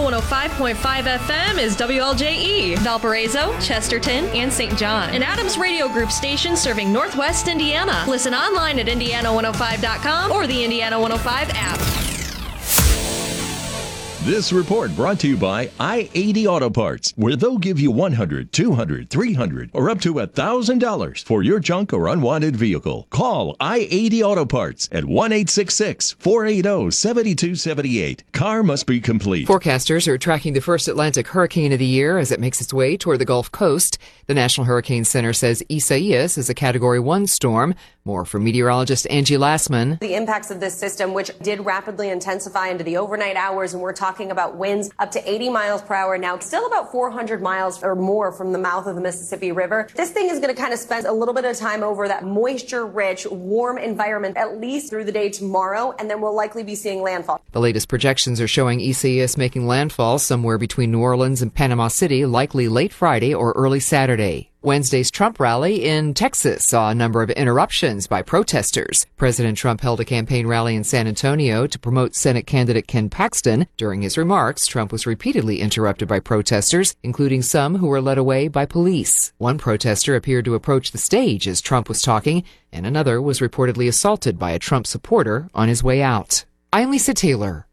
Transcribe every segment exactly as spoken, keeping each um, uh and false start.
one oh five point five F M is W L J E, Valparaiso, Chesterton, and Saint John. An Adams Radio Group station serving Northwest Indiana. Listen online at Indiana one oh five dot com or the Indiana one oh five app. This report brought to you by I eighty Auto Parts, where they'll give you one hundred, two hundred, three hundred, or up to one thousand dollars for your junk or unwanted vehicle. Call I eighty Auto Parts at one eight six six, four eight zero, seven two seven eight. Car must be complete. Forecasters are tracking the first Atlantic hurricane of the year as it makes its way toward the Gulf Coast. The National Hurricane Center says Isaias is a Category one storm. More from meteorologist Angie Lassman. The impacts of this system, which did rapidly intensify into the overnight hours, and we're talking about winds up to eighty miles per hour now, still about four hundred miles or more from the mouth of the Mississippi River. This thing is going to kind of spend a little bit of time over that moisture-rich, warm environment, at least through the day tomorrow, and then we'll likely be seeing landfall. The latest projections are showing Isaias making landfall somewhere between New Orleans and Panama City, likely late Friday or early Saturday. Wednesday's Trump rally in Texas saw a number of interruptions by protesters. President Trump held a campaign rally in San Antonio to promote Senate candidate Ken Paxton. During his remarks, Trump was repeatedly interrupted by protesters, including some who were led away by police. One protester appeared to approach the stage as Trump was talking, and another was reportedly assaulted by a Trump supporter on his way out. I'm Lisa Taylor.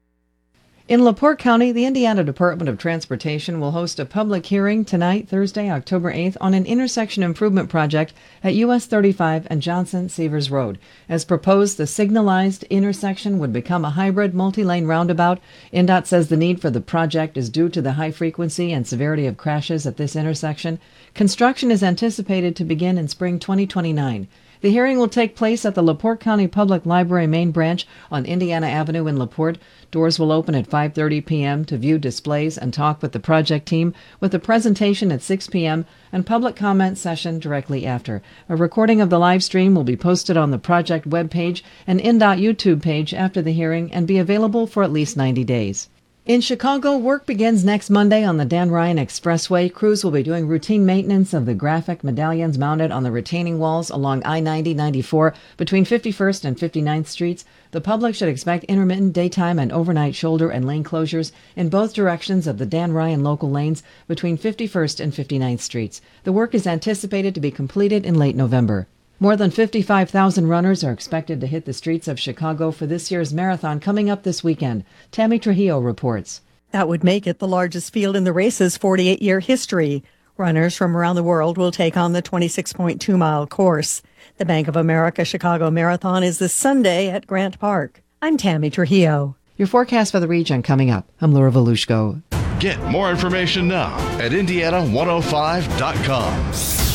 In LaPorte County, the Indiana Department of Transportation will host a public hearing tonight, Thursday, October eighth, on an intersection improvement project at U S thirty-five and Johnson-Severs Road. As proposed, the signalized intersection would become a hybrid multi-lane roundabout. N D O T says the need for the project is due to the high frequency and severity of crashes at this intersection. Construction is anticipated to begin in spring twenty twenty-nine. The hearing will take place at the LaPorte County Public Library main branch on Indiana Avenue in LaPorte. Doors will open at five thirty p.m. to view displays and talk with the project team, with a presentation at six p.m. and public comment session directly after. A recording of the live stream will be posted on the project webpage and N D O T YouTube page after the hearing and be available for at least ninety days. In Chicago, work begins next Monday on the Dan Ryan Expressway. Crews will be doing routine maintenance of the graphic medallions mounted on the retaining walls along I ninety ninety-four between fifty-first and fifty-ninth Streets. The public should expect intermittent daytime and overnight shoulder and lane closures in both directions of the Dan Ryan local lanes between fifty-first and fifty-ninth Streets. The work is anticipated to be completed in late November. More than fifty-five thousand runners are expected to hit the streets of Chicago for this year's marathon coming up this weekend. Tammy Trujillo reports. That would make it the largest field in the race's forty-eight-year history. Runners from around the world will take on the twenty-six point two mile course. The Bank of America Chicago Marathon is this Sunday at Grant Park. I'm Tammy Trujillo. Your forecast for the region coming up. I'm Laura Volushko. Get more information now at Indiana one oh five dot com.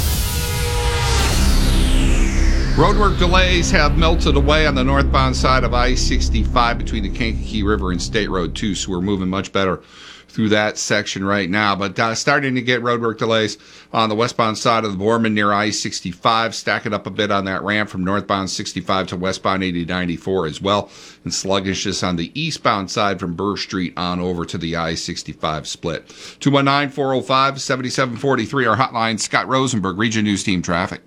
Roadwork delays have melted away on the northbound side of I sixty-five between the Kankakee River and State Road two, so we're moving much better through that section right now. But uh, starting to get roadwork delays on the westbound side of the Borman near I sixty-five, stacking up a bit on that ramp from northbound sixty-five to westbound eighty ninety-four as well, and sluggishness on the eastbound side from Burr Street on over to the I sixty-five split. two one nine, four oh five, seven seven four three, our hotline. Scott Rosenberg, Region News Team Traffic.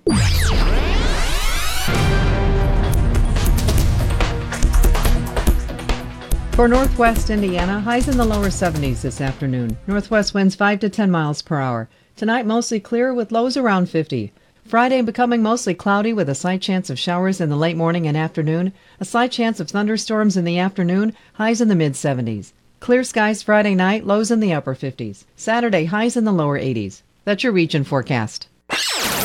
For northwest Indiana, highs in the lower seventies this afternoon. Northwest winds five to ten miles per hour. Tonight, mostly clear with lows around fifty. Friday, becoming mostly cloudy with a slight chance of showers in the late morning and afternoon. A slight chance of thunderstorms in the afternoon, highs in the mid-seventies. Clear skies Friday night, lows in the upper fifties. Saturday, highs in the lower eighties. That's your region forecast.